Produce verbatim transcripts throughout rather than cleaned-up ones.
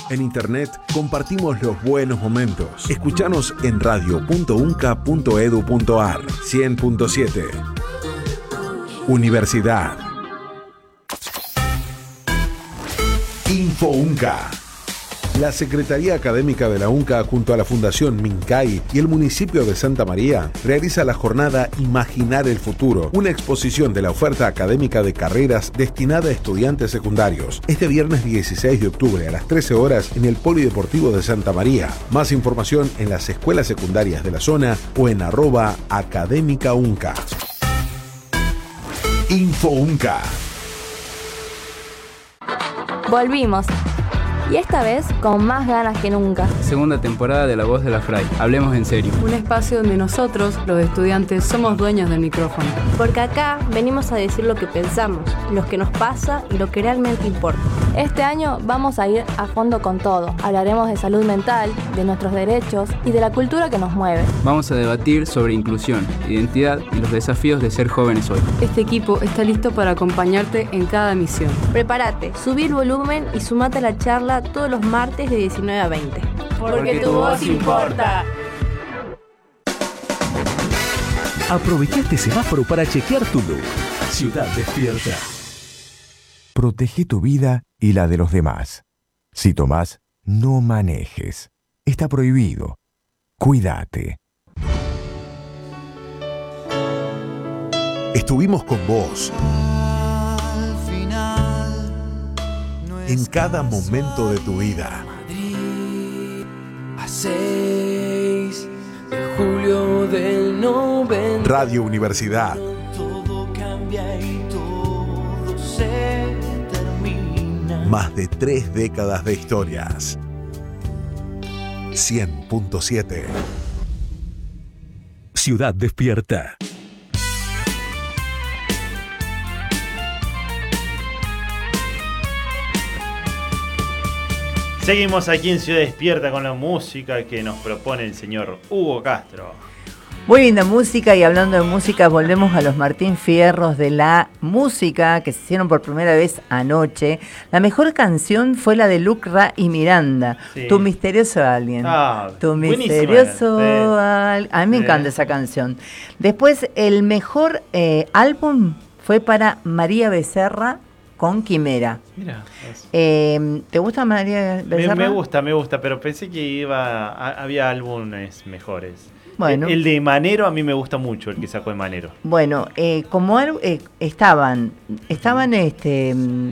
En internet compartimos los buenos momentos. Escuchanos en radio punto unca punto edu punto ar. cien punto siete. Universidad. Info UNCA. La Secretaría Académica de la UNCA, junto a la Fundación Mincay y el municipio de Santa María, realiza la jornada Imaginar el Futuro, una exposición de la oferta académica de carreras destinada a estudiantes secundarios, este viernes dieciséis de octubre a las trece horas en el Polideportivo de Santa María. Más información en las escuelas secundarias de la zona o en arroba académica UNCA. Info UNCA. Volvimos. Y esta vez con más ganas que nunca. Segunda temporada de La Voz de la Fray. Hablemos en serio. Un espacio donde nosotros, los estudiantes, somos dueños del micrófono. Porque acá venimos a decir lo que pensamos, lo que nos pasa y lo que realmente importa. Este año vamos a ir a fondo con todo. Hablaremos de salud mental, de nuestros derechos y de la cultura que nos mueve. Vamos a debatir sobre inclusión, identidad y los desafíos de ser jóvenes hoy. Este equipo está listo para acompañarte en cada emisión. Prepárate, subí el volumen y sumate a la charla todos los martes de diecinueve a veinte. Porque, Porque tu voz importa. Aprovecha este semáforo para chequear tu look. Ciudad Despierta. Protege tu vida y la de los demás. Si tomás, no manejes. Está prohibido. Cuídate. Estuvimos con vos en cada momento de tu vida. A seis de julio del noventa. Radio Universidad. Todo cambia y todo se termina. Más de tres décadas de historias. cien punto siete. Ciudad Despierta. Seguimos aquí en Ciudad Despierta con la música que nos propone el señor Hugo Castro. Muy linda música, y hablando de música, volvemos a los Martín Fierros de la música que se hicieron por primera vez anoche. La mejor canción fue la de Lucra y Miranda, sí. Tu misterioso alguien. Ah, tu misterioso alguien. A mí me sí. encanta esa canción. Después, el mejor eh, álbum fue para María Becerra con Quimera. Mira, eh, ¿te gusta María Becerra? Me, me gusta, me gusta, pero pensé que iba a, había álbumes mejores. Bueno. El, el de Manero a mí me gusta mucho, el que sacó de Manero. Bueno, eh, como eh, estaban, estaban este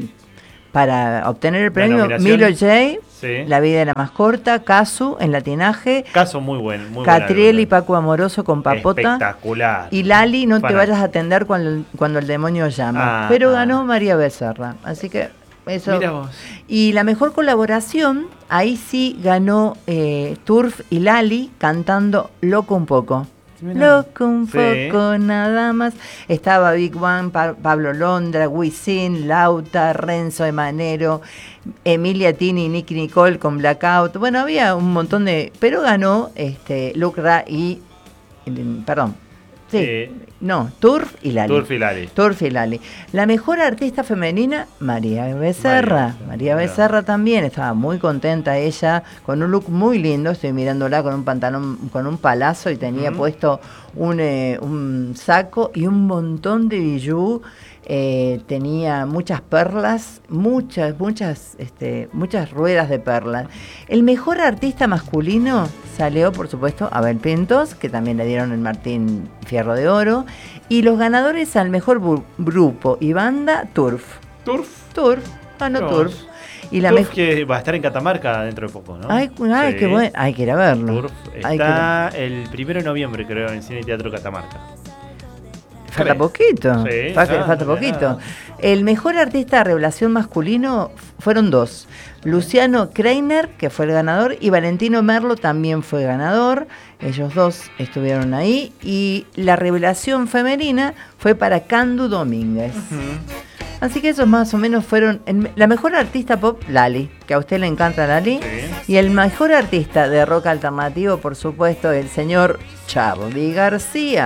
para obtener el premio Milo J, sí. La vida era más corta, Casu en Latinaje, Casu muy bueno, muy Catriel y Paco Amoroso con Papota, espectacular, y Lali, no Para. te vayas a atender cuando, cuando el demonio llama, ah, pero ah. ganó María Becerra, así que eso. Mira vos. Y la mejor colaboración, ahí sí ganó eh, Turf y Lali cantando Loco un poco. Loco un sí. poco, nada más. Estaba Big One, pa- Pablo Londra, Wisin, Lauta, Renzo Emanero, Emilia Tini y Nicky Nicole con Blackout. Bueno, había un montón de... Pero ganó este, Lucra y... Perdón. Sí, eh, no, Turf y Lali. Turf y Lali. Turf y Lali. La mejor artista femenina, María Becerra. María, María Becerra también, estaba muy contenta ella, con un look muy lindo, estoy mirándola con un pantalón, con un palazo, y tenía uh-huh. puesto un, eh, un saco y un montón de bijú. Eh, tenía muchas perlas, muchas, muchas, este, muchas ruedas de perlas. El mejor artista masculino salió, por supuesto, Abel Pintos, que también le dieron el Martín Fierro de Oro, y los ganadores al mejor bu- grupo y banda, Turf. Turf. Turf, ganó no, Turf. Y la Turf mej- que va a estar en Catamarca dentro de poco, ¿no? Ay, ay sí. qué bueno, hay que ir a verlo. Turf está el primero de noviembre, creo, en Cine y Teatro Catamarca. Falta poquito, sí, falta, ah, falta poquito. El mejor artista de revelación masculino fueron dos. Luciano Kreiner, que fue el ganador, y Valentino Merlo también fue ganador. Ellos dos estuvieron ahí. Y la revelación femenina fue para Candu Domínguez. Uh-huh. Así que esos más o menos fueron... El, la mejor artista pop, Lali, que a usted le encanta Lali. Sí. Y el mejor artista de rock alternativo, por supuesto, el señor Charly García.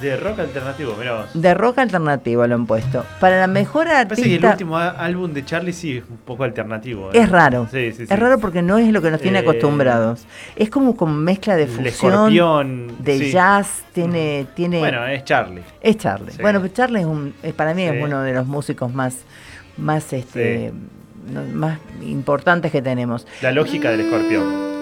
De rock alternativo, mirá vos. De rock alternativo lo han puesto. Para la mejor artista... Parece que el último álbum de Charlie sí es un poco alternativo. ¿eh? Es raro. Sí, sí, sí. Es raro porque no es lo que nos tiene eh, acostumbrados. Es como con mezcla de fusión, de sí. jazz, tiene, tiene... Bueno, es Charlie. Es Charlie. Sí. Bueno, pues Charlie es un, para mí sí. es uno de los músicos más, más, este, sí. no, más importantes que tenemos. La lógica del escorpión.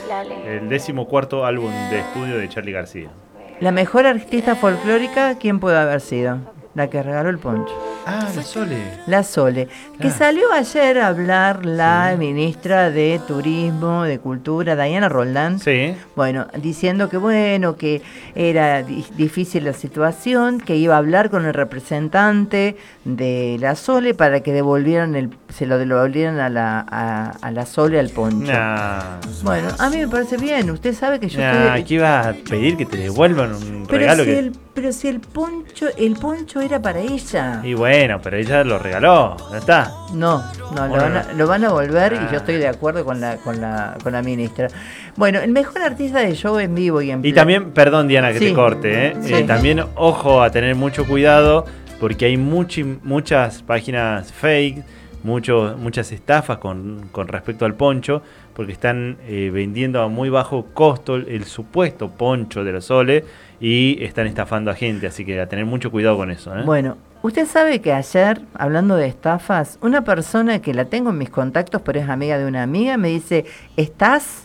El décimo cuarto álbum de estudio de Charly García. La mejor artista folclórica, ¿quién puede haber sido? La que regaló el poncho. Ah, la Sole. La Sole. Ah. Que salió ayer a hablar la sí. ministra de Turismo, de Cultura, Diana Roldán. Sí. Bueno, diciendo que bueno, que era di- difícil la situación, que iba a hablar con el representante de la Sole para que devolvieran el, se lo devolvieran a la, a, a la Sole al poncho. Nah. Bueno, a mí me parece bien. Usted sabe que yo nah, estoy... aquí iba a pedir que te devuelvan un pero regalo si que... el, pero si el poncho, el poncho era para ella. Y bueno, pero ella lo regaló, ¿no está? No, no, lo van, a, lo van a volver ah. y yo estoy de acuerdo con la, con la, con la ministra. Bueno, el mejor artista de show en vivo y en Y también, perdón Diana que sí. te corte, ¿eh? Sí. Eh, también ojo a tener mucho cuidado porque hay much, muchas páginas fake, mucho, muchas estafas con, con respecto al poncho, porque están eh, vendiendo a muy bajo costo el, el supuesto poncho de la Sole y están estafando a gente, así que a tener mucho cuidado con eso, ¿eh? Bueno, usted sabe que ayer, hablando de estafas, una persona que la tengo en mis contactos, pero es amiga de una amiga, me dice, ¿estás?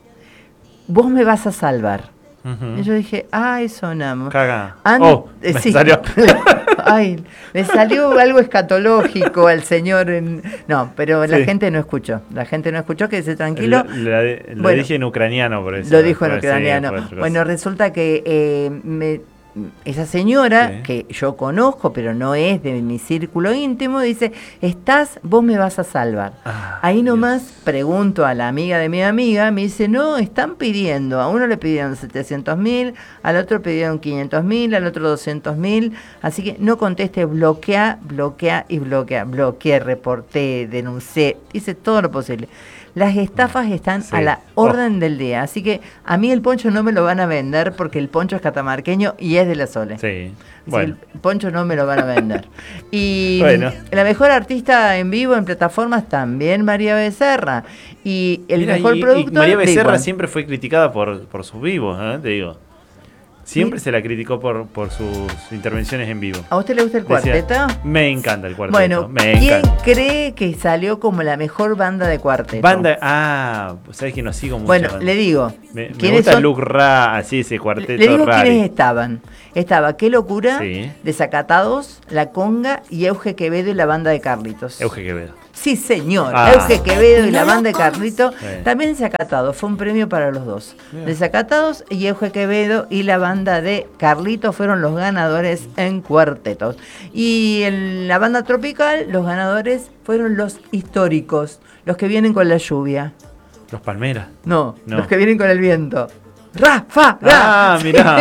Vos me vas a salvar. Uh-huh. Y yo dije, ay, sonamos. Caga. And- oh, me sí. salió. Ay, le salió algo escatológico al señor. En... No, pero la sí. gente no escuchó. La gente no escuchó, que dice tranquilo. Lo, lo, lo bueno, dije en ucraniano, por eso. Lo dijo en por ucraniano. sí, bueno, resulta que eh, me... esa señora, sí. que yo conozco, pero no es de mi círculo íntimo, dice, estás, vos me vas a salvar. Ah, Ahí nomás Dios. Pregunto a la amiga de mi amiga, me dice, no, están pidiendo, a uno le pidieron setecientos mil, al otro pidieron quinientos mil, al otro doscientos mil, así que no conteste, bloquea, bloquea y bloquea, bloqueé, reporté, denuncié, hice todo lo posible. Las estafas están sí. a la orden oh. del día, así que a mí el poncho no me lo van a vender porque el poncho es catamarqueño y es de la Sole. Sí, bueno. El poncho no me lo van a vender. Y bueno. La mejor artista en vivo en plataformas también María Becerra. Y el Mira, mejor y, productor... Y María Becerra siempre fue criticada por, por sus vivos, ¿eh? Te digo. Siempre sí. se la criticó por, por sus intervenciones en vivo. ¿A usted le gusta el cuarteto? Decía, me encanta el cuarteto. Bueno, me ¿quién encanta. cree que salió como la mejor banda de cuarteto? Banda, ah, sabes que no sigo mucho. Bueno, banda. le digo. Me, me gusta son? Luke Ra, así ese cuarteto Le digo rari. quiénes estaban. Estaba Qué Locura, sí. Desacatados, La Conga y Euge Quevedo y la banda de Carlitos. Euge Quevedo. Sí, señor. Ah. Euge Quevedo y la banda de Carlitos. Sí. También Desacatados. Fue un premio para los dos. Bien. Desacatados y Euge Quevedo y la banda de Carlitos fueron los ganadores en cuartetos. Y en la banda tropical, los ganadores fueron los históricos. Los que vienen con la lluvia. Los Palmeras. No, no. los que vienen con el viento. ¡Rafa! ¡Ah, sí. mirá!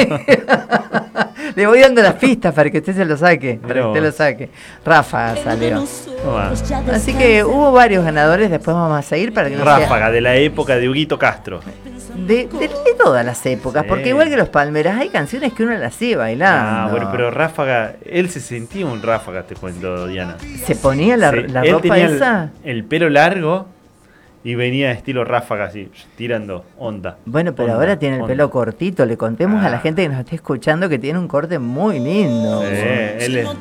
Le voy dando las pistas para que usted se lo saque. Para que usted lo saque. Ráfaga salió. Oh, así que hubo varios ganadores, después vamos a seguir para que no Ráfaga, sea... de la época de Huguito Castro. De, de, de todas las épocas, sí. Porque igual que los Palmeras hay canciones que uno las sigue bailando. Ah, bueno, pero Ráfaga, él se sentía un Ráfaga, te cuento, Diana. ¿Se ponía la, sí, la él ropa tenía esa? El, el pelo largo y venía estilo Ráfaga así, tirando onda. Bueno, pero onda, ahora tiene el onda. pelo cortito. Le contemos ah. a la gente que nos está escuchando que tiene un corte muy lindo. Sí, él es...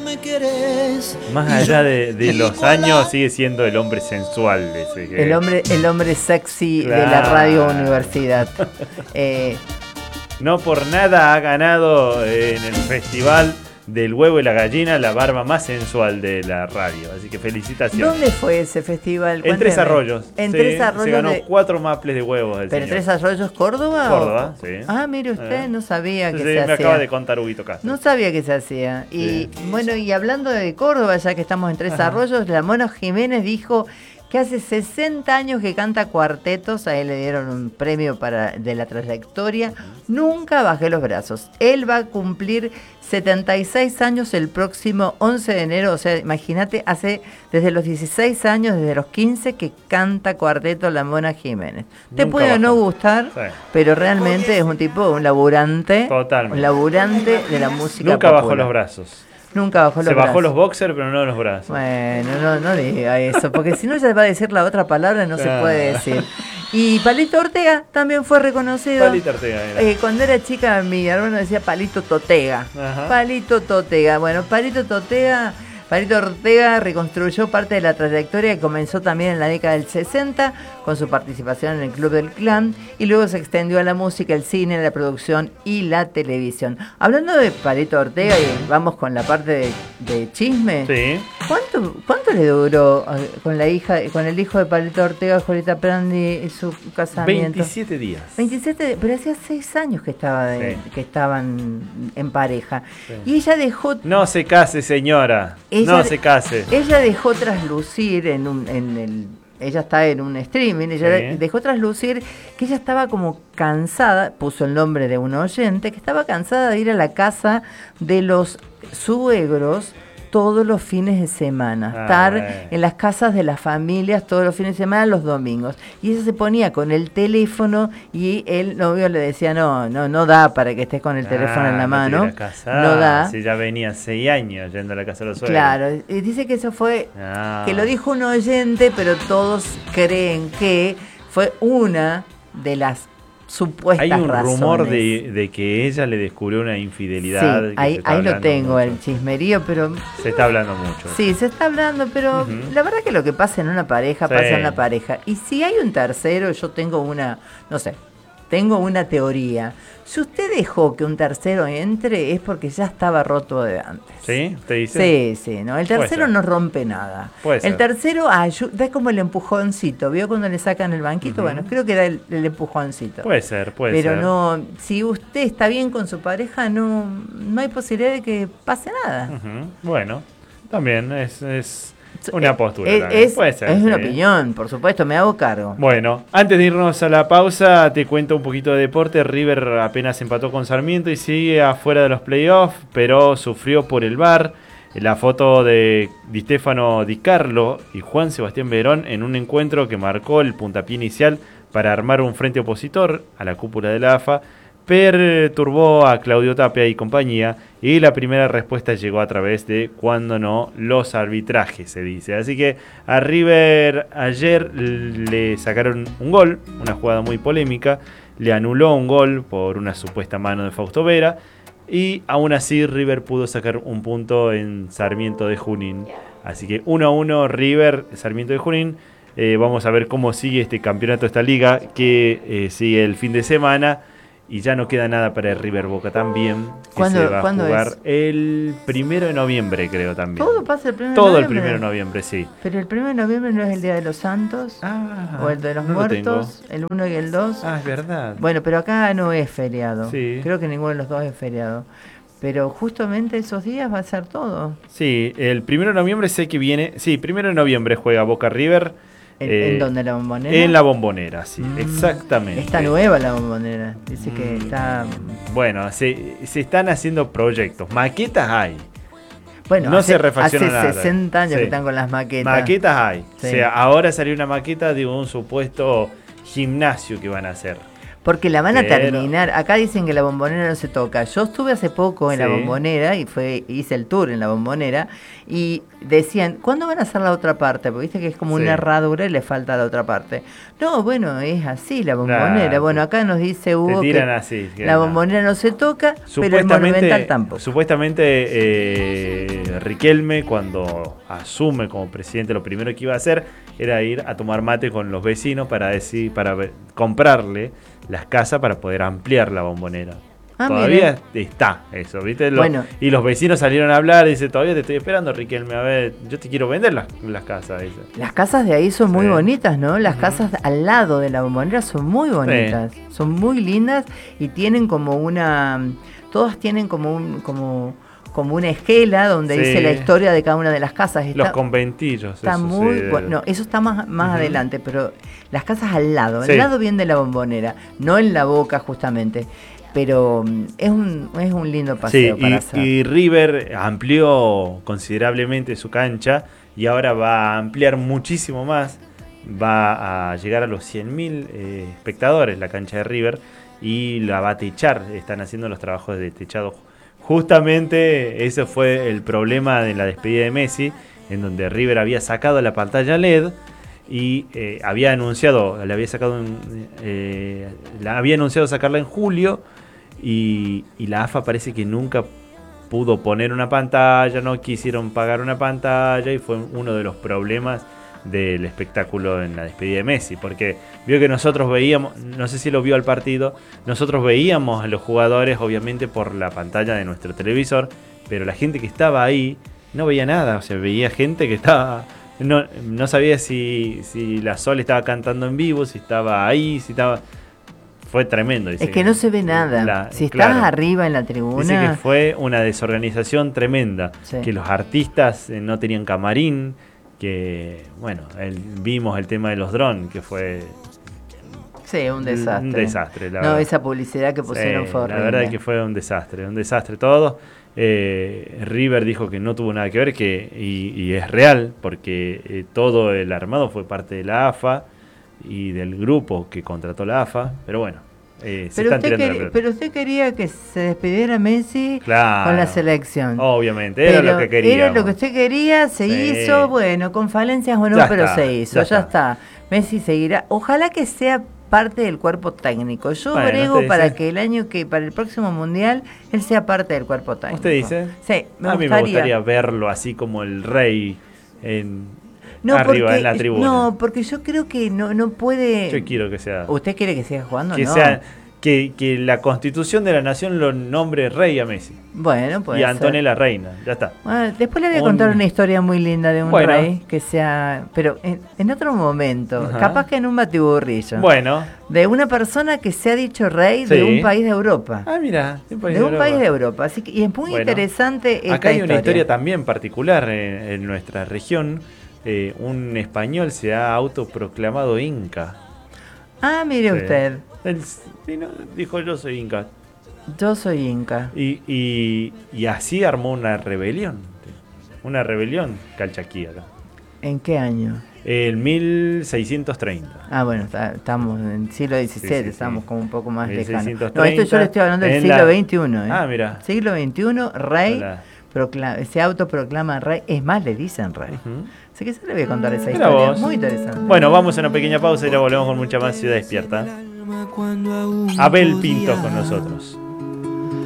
Más allá de, de los años, sigue siendo el hombre sensual. Ese que... El hombre, el hombre sexy claro. de la Radio Universidad. eh... No por nada ha ganado en el festival del huevo y la gallina la barba más sensual de la radio. Así que felicitaciones. ¿Dónde fue ese festival? En Tres Arroyos. En sí, Tres Arroyos. Se ganó de... cuatro maples de huevos. El ¿Pero señor. Tres Arroyos, Córdoba? Córdoba, o... sí. Ah, mire usted, eh. no sabía que sí, se me hacía. Me acaba de contar Huguito Castro. No sabía que se hacía. Y sí. bueno, y hablando de Córdoba, ya que estamos en Tres Ajá. Arroyos, la Mona Jiménez dijo que hace sesenta años que canta cuartetos, a él le dieron un premio para, de la trayectoria, nunca bajé los brazos. Él va a cumplir setenta y seis años el próximo once de enero, o sea, imagínate, hace desde los dieciséis años, desde los quince, que canta cuarteto La Mona Jiménez. Te Nunca puede bajó. no gustar, Sí. pero realmente es un tipo, un laburante, Totalmente. un laburante de la música Nunca popular. bajó los brazos. Nunca bajó los Se brazos. bajó los boxers, pero no los brazos. Bueno, no, no diga eso, porque si no ya va a decir la otra palabra y no se Ah. puede decir. Y Palito Ortega también fue reconocido. Palito Ortega era. Eh, cuando era chica, mi hermano decía Palito Totega. Ajá. Palito Totega. Bueno, Palito Totega, Palito Ortega reconstruyó parte de la trayectoria que comenzó también en la década del sesenta con su participación en el Club del Clan y luego se extendió a la música, el cine, la producción y la televisión. Hablando de Palito Ortega y vamos con la parte de, de chisme. Sí. ¿Cuánto, ¿Cuánto le duró eh, con la hija, con el hijo de Palito Ortega, Julieta Prandi, y su casamiento? veintisiete días. veintisiete, pero hacía seis años que estaba de- Sí. que estaban en pareja. Sí. Y ella dejó No se case, señora. Ella no de- se case. ella dejó traslucir en un en el ella está en un streaming, ella Sí. dejó traslucir que ella estaba como cansada, puso el nombre de un oyente, que estaba cansada de ir a la casa de los suegros todos los fines de semana, Ah, estar bueno. en las casas de las familias todos los fines de semana, los domingos. Y ella se ponía con el teléfono y el novio le decía, no, no, no da para que estés con el teléfono Ah, en la no te mano. irás a casar, No da. Si ya venía seis años yendo a la casa de los suegros. Claro, y dice que eso fue, Ah. que lo dijo un oyente, pero todos creen que fue una de las supuestas Hay un razones. rumor de, de que ella le descubrió una infidelidad. Sí, que se ahí, está ahí lo hablando tengo, mucho. el chismerío, pero Se está hablando mucho. sí, se está hablando, pero Ujú. la verdad que lo que pasa en una pareja, Sí. pasa en una pareja. Y si hay un tercero, yo tengo una, no sé, tengo una teoría. Si usted dejó que un tercero entre, es porque ya estaba roto de antes. ¿Sí? ¿Te dice? Sí, sí, no. El Puede tercero ser. no rompe nada. Puede el ser. tercero ayuda, es como el empujoncito. ¿Vio cuando le sacan el banquito? Ujú. Bueno, creo que da el, el empujoncito. Puede ser, puede Pero ser. no, si usted está bien con su pareja, no, no hay posibilidad de que pase nada. Ujú. Bueno, también es, es una Eh, postura. Es, también. es- Puede ser, es una sí. opinión, por supuesto, me hago cargo. Bueno, antes de irnos a la pausa, te cuento un poquito de deporte. River apenas empató con Sarmiento y sigue afuera de los playoffs, pero sufrió por el V A R. La foto de Di Stefano Di Carlo y Juan Sebastián Verón en un encuentro que marcó el puntapié inicial para armar un frente opositor a la cúpula de la A F A, perturbó a Claudio Tapia y compañía, y la primera respuesta llegó a través de cuando no los arbitrajes, se dice. Así que a River ayer le sacaron un gol, una jugada muy polémica, le anuló un gol por una supuesta mano de Fausto Vera, y aún así River pudo sacar un punto en Sarmiento de Junín. Así que uno a uno River, Sarmiento de Junín. Eh, vamos a ver cómo sigue este campeonato, esta liga, que eh, sigue el fin de semana. Y ya no queda nada para el River Boca también, que ¿Cuándo- se va a cuándo jugar es? el primero de noviembre, creo también. Todo pasa el primero de Todo el noviembre. primero de noviembre, sí. Pero el primero de noviembre no es el Día de los Santos, Ah, o el de los no lo muertos, el uno y el dos. Ah, es verdad. Bueno, pero acá no es feriado. Sí. Creo que ninguno de los dos es feriado. Pero justamente esos días va a ser todo. Sí, el primero de noviembre sé que viene. Sí, primero de noviembre juega Boca River. ¿En, eh, en dónde? ¿La Bombonera? En la Bombonera, sí, Mm, exactamente. Está nueva la Bombonera. Dice que Mm. está... Bueno, se, se están haciendo proyectos. Maquetas hay. Bueno, no hace, se refacciona hace nada. sesenta años Sí. que están con las maquetas. Maquetas hay. Sí. O sea, ahora salió una maqueta de un supuesto gimnasio que van a hacer. Porque la van a Pero- terminar. Acá dicen que la Bombonera no se toca. Yo estuve hace poco en la Sí. Bombonera y fue hice el tour en la Bombonera y decían, ¿cuándo van a hacer la otra parte? Porque viste que es como Sí. una herradura y le falta la otra parte. No, bueno, es así la Bombonera. Nah, bueno, acá nos dice Hugo te que tiran así, que la no. Bombonera no se toca, pero el Monumental tampoco. Supuestamente eh, Riquelme, cuando asume como presidente, lo primero que iba a hacer era ir a tomar mate con los vecinos para decir, para ver- comprarle las casas para poder ampliar la Bombonera. Ah, Todavía está eso, ¿viste? Lo- Bueno. Y los vecinos salieron a hablar y dice, todavía te estoy esperando, Riquelme, a ver, yo te quiero vender las, las casas. Dice. Las casas de ahí son muy Sí. bonitas, ¿no? Las casas al lado de la Bombonera son muy bonitas, son muy lindas y tienen como una, todas tienen como un, como, como una esquela donde Sí. dice la historia de cada una de las casas. Está, Los conventillos. Está eso muy sí. bueno. No, eso está más, más Ujú. adelante, pero las casas al lado, Sí. al lado bien de la Bombonera, no en la Boca justamente. Pero mm, es un, es un lindo paseo Sí, para y, hacer. y River amplió considerablemente su cancha y ahora va a ampliar muchísimo más. Va a llegar a los cien mil eh, espectadores la cancha de River y la va a techar. Están haciendo los trabajos de techado. Justamente ese fue el problema de la despedida de Messi, en donde River había sacado la pantalla L E D y eh, había anunciado, le había sacado, un, eh, la había anunciado sacarla en julio y, y la A F A parece que nunca pudo poner una pantalla, no quisieron pagar una pantalla y fue uno de los problemas del espectáculo en la despedida de Messi, porque vio que nosotros veíamos, no sé si lo vio al partido, nosotros veíamos a los jugadores obviamente por la pantalla de nuestro televisor, pero la gente que estaba ahí no veía nada, o sea, veía gente que estaba, no, no sabía si, si la Sol estaba cantando en vivo, si estaba ahí, si estaba... Fue tremendo. Dice Es que no se ve nada. La- si estás claro. arriba en la tribuna... Dice que fue una desorganización tremenda, Sí. que los artistas eh, no tenían camarín, que, bueno, el- vimos el tema de los drones, que fue Sí, un desastre. un desastre, la no, verdad. esa publicidad que pusieron Sí, fue la horrible. verdad es que fue un desastre, un desastre todo. Eh, River dijo que no tuvo nada que ver, que y, y es real, porque eh, todo el armado fue parte de la A F A y del grupo que contrató la A F A, pero bueno, eh, se Pero están usted, tirando la quería, pelota. pero usted quería que se despidiera Messi Claro. con la selección. Obviamente, era Pero lo que queríamos. Era lo que usted quería, se Sí. hizo, bueno, con falencias o no, Ya pero está, se hizo, ya ya, está. está. Messi seguirá. Ojalá que sea parte del cuerpo técnico. Yo Bueno, brego usted para dice. que el año que, para el próximo mundial, él sea parte del cuerpo técnico. ¿Usted dice? Sí, me a mí gustaría. me gustaría verlo así como el rey en, No, arriba porque, en la tribuna. no, porque yo creo que no, no puede. Yo quiero que sea... ¿Usted quiere que siga jugando? que No. sea que, que la constitución de la nación lo nombre rey a Messi. Bueno, puede y a ser. Antonella reina, ya está. Bueno, después le voy a Un- contar una historia muy linda de un Bueno. rey que sea, pero en, en otro momento, Ajá. capaz que en un batiburrillo. Bueno. De una persona que se ha dicho rey Sí. de un país de Europa. Ah, mira, de un país de Europa. Así que, y es muy Bueno, interesante esta acá hay una historia. historia también particular en, en nuestra región. Eh, un español se ha autoproclamado inca. Ah, mire Sí. usted, Él sí, no, dijo yo soy inca. yo soy inca. Y, y, y así armó una rebelión. Una rebelión calchaquí acá. ¿En qué año? En mil seiscientos treinta. Ah, bueno, está- estamos en el siglo diecisiete, Sí, sí, sí. estamos como un poco más lejanos. mil seiscientos No, esto yo le estoy hablando del en siglo la- veintiuno. ¿eh? Ah, mira. Siglo veintiuno, rey, Hola. procla- se autoproclama rey, es más, le dicen rey. Ujú. Así que se le voy a contar esa Mira historia, vos. muy interesante. Bueno, vamos a una pequeña pausa y ya volvemos con mucha más Ciudad Despierta. Abel Pinto con nosotros.